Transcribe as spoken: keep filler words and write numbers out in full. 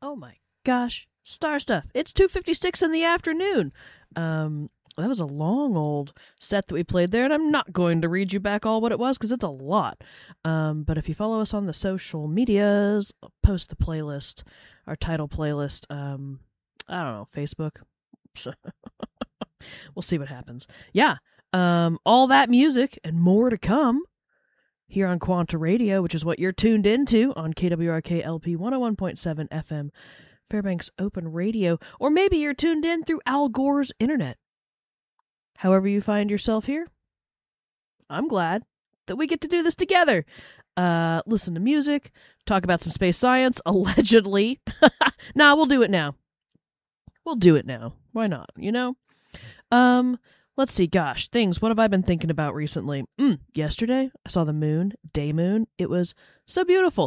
Oh my gosh. Star Stuff. It's two fifty-six in the afternoon. Um, that was a long old set that we played there, and I'm not going to read you back all what it was because it's a lot. Um, but if you follow us on the social medias, I'll post the playlist, our title playlist. Um, I don't know, Facebook. We'll see what happens. Yeah. Um, all that music and more to come here on Quanta Radio, which is what you're tuned into on K W R K L P one oh one point seven F M, Fairbanks Open Radio, or maybe you're tuned in through Al Gore's internet. However you find yourself here, I'm glad that we get to do this together. Uh, listen to music, talk about some space science, allegedly. Nah, we'll do it now. We'll do it now. Why not, you know? Um, let's see. Gosh, things. What have I been thinking about recently? Mm, yesterday, I saw the moon, day moon. It was so beautiful.